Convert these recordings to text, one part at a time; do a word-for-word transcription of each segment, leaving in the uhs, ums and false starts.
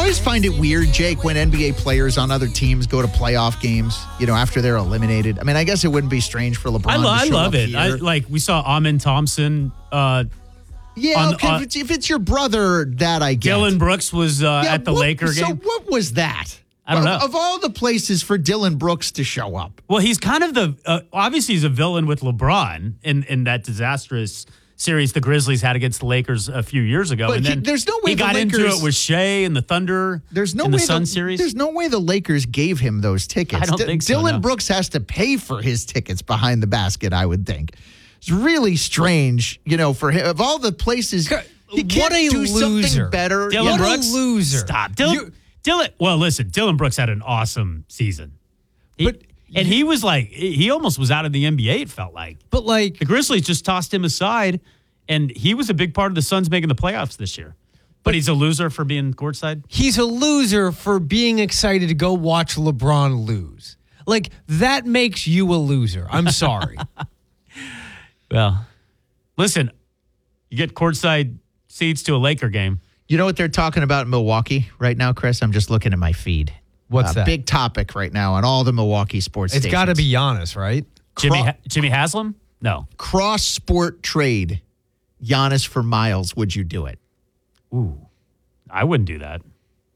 always find it weird, Jake, when N B A players on other teams go to playoff games, you know, after they're eliminated. I mean, I guess it wouldn't be strange for LeBron I, lo- to I show love up it. here. I, like, we saw Amin Thompson. Uh, yeah, on, okay, uh, if, it's, if it's your brother, that I get. Dylan Brooks was uh, Yeah, at the what- Laker so game. what was that? I don't know. Of, of all the places for Dylan Brooks to show up. Well, he's kind of the uh, obviously he's a villain with LeBron in, in that disastrous series the Grizzlies had against the Lakers a few years ago. But and he- then there's no way he the got into Lakers- it with Shea and the Thunder. There's no in way the Sun the, series. There's no way the Lakers gave him those tickets. I don't D- think so, Dylan no. Brooks has to pay for his tickets behind the basket, I would think. It's really strange, you know, for him. Of all the places, he can't What a do loser. something better. Dylan What a Brooks, loser. Stop, Dylan. You- Dylan. Well, listen, Dylan Brooks had an awesome season, He- But and he was like he almost was out of the N B A. It felt like But like, the Grizzlies just tossed him aside, and he was a big part of the Suns making the playoffs this year. But he's a loser for being courtside. he's a loser for being excited to go watch LeBron lose. Like, that makes you a loser. I'm sorry. Well, listen, you get courtside seats to a Laker game. You know what they're talking about in Milwaukee right now, Chris? I'm just looking at my feed. What's Uh, that? Big topic right now on all the Milwaukee sports It's stations. got to be Giannis, right? Jimmy Cro- ha- Jimmy Haslam? No. Cross sport trade. Giannis for Miles. Would you do it? Ooh, I wouldn't do that.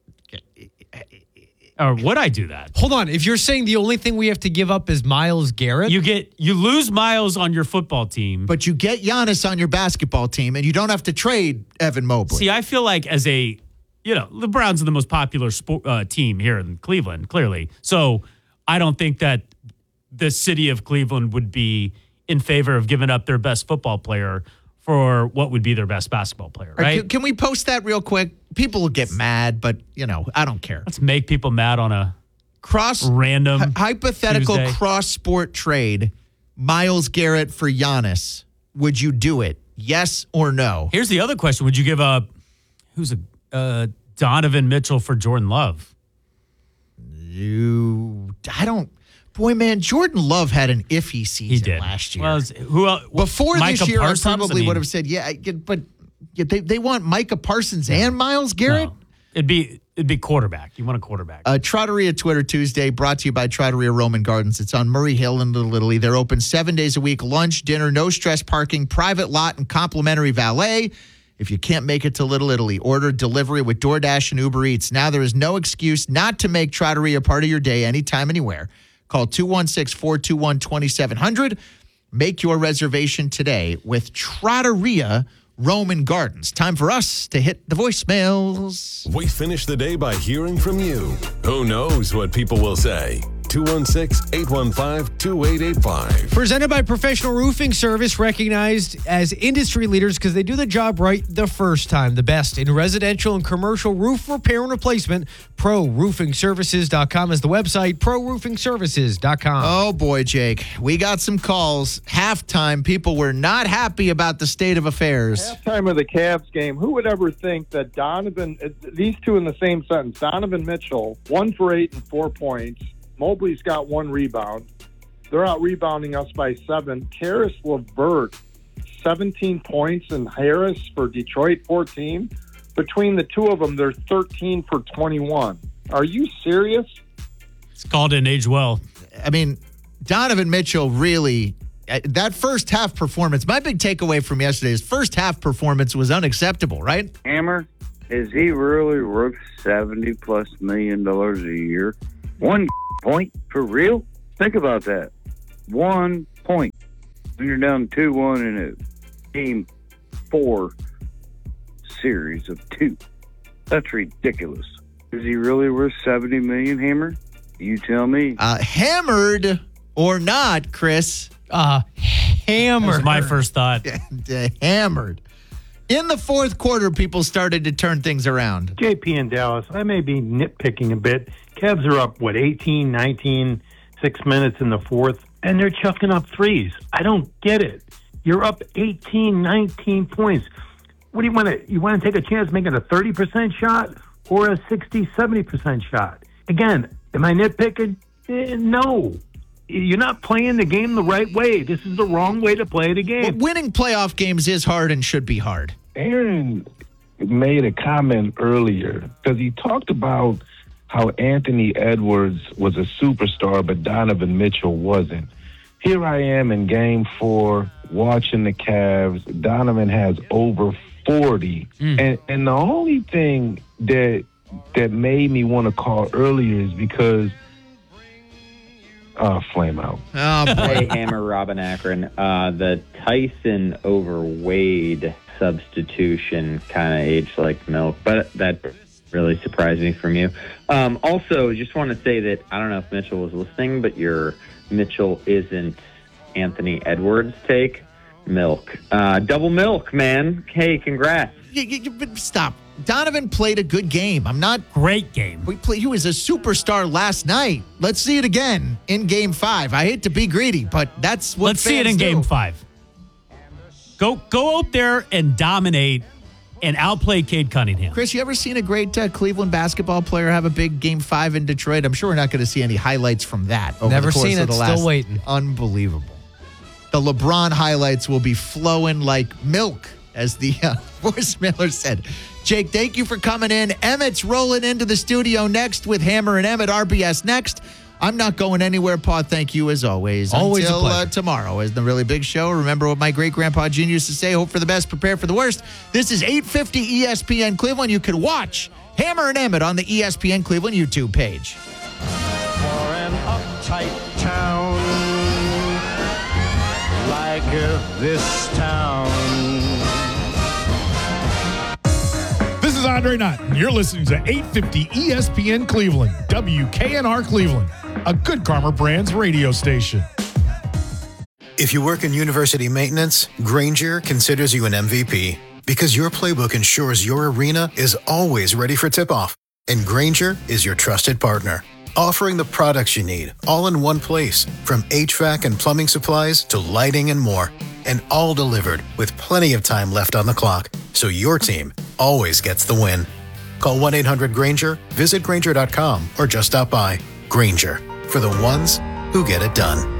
Or would I do that? Hold on. If you're saying the only thing we have to give up is Myles Garrett, You get you lose Miles on your football team. But you get Giannis on your basketball team, and you don't have to trade Evan Mobley. See, I feel like as a, you know, the Browns are the most popular sport, uh, team here in Cleveland, clearly. So I don't think that the city of Cleveland would be in favor of giving up their best football player for what would be their best basketball player, All right, right? Can, can we post that real quick? People will get mad, but, you know, I don't care. Let's make people mad on a Cross random hy- hypothetical Tuesday. cross sport trade. Miles Garrett for Giannis. Would you do it? Yes or no? Here's the other question: would you give up who's a uh, Donovan Mitchell for Jordan Love? You, I don't. Boy, man, Jordan Love had an iffy season He did last year. Well, is- who else? Before Micah this year, Parsons? I probably I mean, would have said, yeah, I get, but yeah, they they want Micah Parsons and Miles Garrett. no. It'd be it'd be quarterback. You want a quarterback? Uh, Trattoria Twitter Tuesday brought to you by Trattoria Roman Gardens. It's on Murray Hill in Little Italy. They're open seven days a week, lunch, dinner, no stress parking, private lot, and complimentary valet. If you can't make it to Little Italy, order delivery with DoorDash and Uber Eats. Now there is no excuse not to make Trattoria part of your day anytime, anywhere. Call two one six, four two one, two seven zero zero. Make your reservation today with Trattoria Roman Gardens. Time for us to hit the voicemails. We finish the day by hearing from you. Who knows what people will say? two one six, eight one five, two eight eight five. presented by Professional Roofing Service, recognized as industry leaders because they do the job right the first time. The best in residential and commercial roof repair and replacement. pro roofing services dot com is the website. pro roofing services dot com. Oh, boy, Jake. We got some calls. Halftime, people were not happy about the state of affairs. Halftime of the Cavs game, who would ever think that Donovan, uh, these two in the same sentence, Donovan Mitchell, one for eight and four points. Mobley's got one rebound. They're out rebounding us by seven. Karis LeVert, seventeen points, and Harris for Detroit, fourteen. Between the two of them, they're thirteen for twenty-one. Are you serious? It's called in age well. I mean, Donovan Mitchell really, uh, that first half performance, my big takeaway from yesterday's first half performance was unacceptable, right? Hammer, is he really worth seventy plus million dollars a year? One point for real? Think about that. One point. When you're down two one in a game four series of two. That's ridiculous. Is he really worth seventy million, Hammer? You tell me. Uh, hammered or not, Chris, Uh, That hammer. was my first thought. uh, hammered. In the fourth quarter, people started to turn things around. J P in Dallas, I may be nitpicking a bit. Cavs are up, what, eighteen, nineteen, six minutes in the fourth, and they're chucking up threes. I don't get it. You're up eighteen, nineteen points. What do you want to, you want to take a chance making a thirty percent shot or a sixty, seventy percent shot? Again, am I nitpicking? Eh, no. You're not playing the game the right way. This is the wrong way to play the But game. winning playoff games is hard and should be hard. Aaron made a comment earlier because he talked about how Anthony Edwards was a superstar, but Donovan Mitchell wasn't. Here I am in game four watching the Cavs. Donovan has over forty. Mm. And and the only thing that that made me want to call earlier is because uh flame out. Oh boy. Hey, Hammer, Robin Akron. Uh, the Tyson over Wade substitution kind of aged like milk, but that really surprised me from you. Um, also, just want to say that I don't know if Mitchell was listening, but your Mitchell isn't Anthony Edwards take. Milk. Uh, double milk, man. Hey, congrats. You, you, you, stop. Donovan played a good game. I'm not... Great game. We play, he was a superstar last night. Let's see it again in game five. I hate to be greedy, but that's what Let's see it in do. game five. Go, go out there and dominate and outplay Cade Cunningham. Chris, you ever seen a great uh, Cleveland basketball player have a big game five in Detroit? I'm sure we're not going to see any highlights from that over Never the course seen of it, the still last. waiting. Unbelievable. The LeBron highlights will be flowing like milk, as the uh, voicemailer said. Jake, thank you for coming in. Emmett's rolling into the studio next with Hammer and Emmett. R B S next. I'm not going anywhere, Pa. Thank you as always. Always Until a pleasure. Uh, tomorrow is the really big show. Remember what my great-grandpa Gene used to say, hope for the best, prepare for the worst. This is eight fifty E S P N Cleveland. You can watch Hammer and Emmett on the E S P N Cleveland YouTube page. For an uptight town like this town. This is Andre Knott. You're listening to eight fifty E S P N Cleveland, W K N R Cleveland, a Good Karma Brands radio station. If you work in university maintenance, Grainger considers you an M V P because your playbook ensures your arena is always ready for tip-off. And Grainger is your trusted partner, offering the products you need all in one place, from H V A C and plumbing supplies to lighting and more. And all delivered with plenty of time left on the clock, so your team always gets the win. Call one eight hundred Grainger, visit Grainger dot com, or just stop by. Grainger, for the ones who get it done.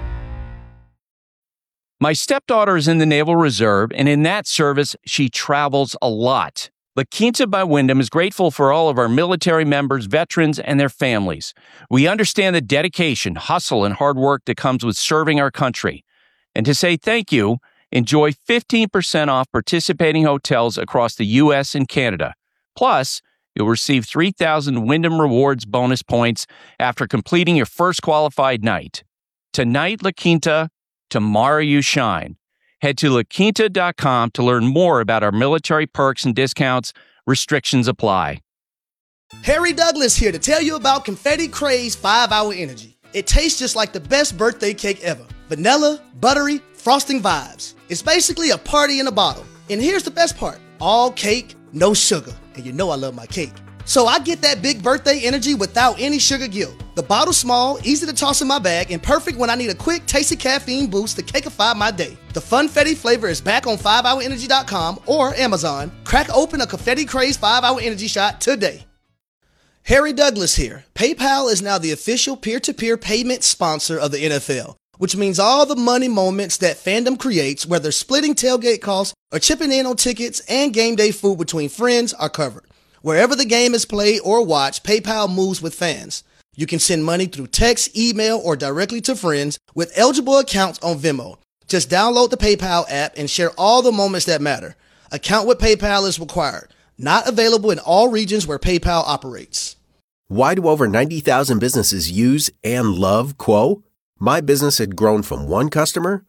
My stepdaughter is in the Naval Reserve, and in that service, she travels a lot. La Quinta by Wyndham is grateful for all of our military members, veterans, and their families. We understand the dedication, hustle, and hard work that comes with serving our country. And to say thank you, enjoy fifteen percent off participating hotels across the U S and Canada. Plus, you'll receive three thousand Wyndham Rewards bonus points after completing your first qualified night. Tonight, La Quinta, tomorrow you shine. Head to la quinta dot com to learn more about our military perks and discounts. Restrictions apply. Harry Douglas here to tell you about Confetti Craze five hour Energy. It tastes just like the best birthday cake ever. Vanilla, buttery, frosting vibes. It's basically a party in a bottle. And here's the best part. All cake, no sugar. And you know I love my cake. So I get that big birthday energy without any sugar guilt. The bottle's small, easy to toss in my bag, and perfect when I need a quick, tasty caffeine boost to cakeify my day. The Funfetti flavor is back on five hour energy dot com or Amazon. Crack open a Confetti Craze five hour Energy shot today. Harry Douglas here. PayPal is now the official peer-to-peer payment sponsor of the N F L, which means all the money moments that fandom creates, whether splitting tailgate costs or chipping in on tickets and game day food between friends, are covered. Wherever the game is played or watched, PayPal moves with fans. You can send money through text, email, or directly to friends with eligible accounts on Venmo. Just download the PayPal app and share all the moments that matter. Account with PayPal is required. Not available in all regions where PayPal operates. Why do over ninety thousand businesses use and love Quo? My business had grown from one customer